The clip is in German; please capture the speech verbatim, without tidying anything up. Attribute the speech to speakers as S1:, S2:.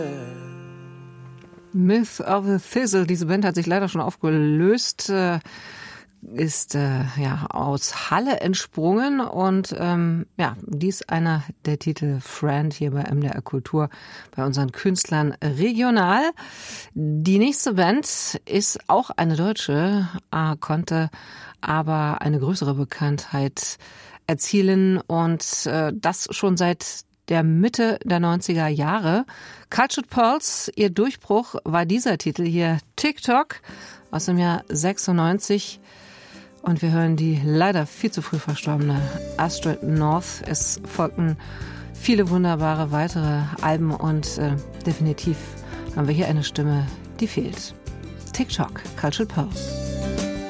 S1: Myth of the Thistle, diese Band hat sich leider schon aufgelöst, äh, ist äh, ja aus Halle entsprungen und ähm, ja, dies einer der Titel Friend hier bei M D R Kultur bei unseren Künstlern regional. Die nächste Band ist auch eine deutsche, äh, konnte aber eine größere Bekanntheit erzielen und äh, das schon seit der Mitte der neunziger Jahre. Cultured Pearls, ihr Durchbruch war dieser Titel hier, TikTok, aus dem Jahr sechsundneunzig. Und wir hören die leider viel zu früh verstorbene Astrid North. Es folgten viele wunderbare weitere Alben und äh, definitiv haben wir hier eine Stimme, die fehlt. TikTok, Cultured Pearls.